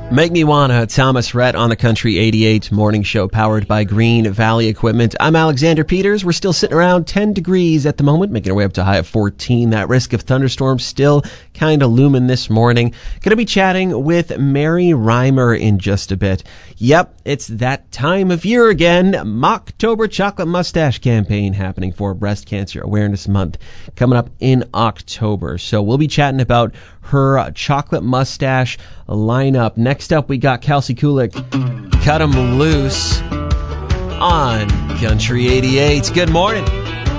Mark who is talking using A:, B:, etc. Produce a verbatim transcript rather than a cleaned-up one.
A: Make Me Wanna, Thomas Rhett on the Country eighty-eight morning show powered by Green Valley Equipment. I'm Alexander Peters. We're still sitting around ten degrees at the moment, making our way up to a high of fourteen. That risk of thunderstorms still kind of looming this morning. Going to be chatting with Mary Reimer in just a bit. Yep, it's that time of year again. Mocktober Chocolate Mustache campaign happening for Breast Cancer Awareness Month coming up in October. So we'll be chatting about her chocolate mustache lineup. Next up, we got Kelsey Kulik, Cut 'em Loose on Country eighty-eight. Good morning.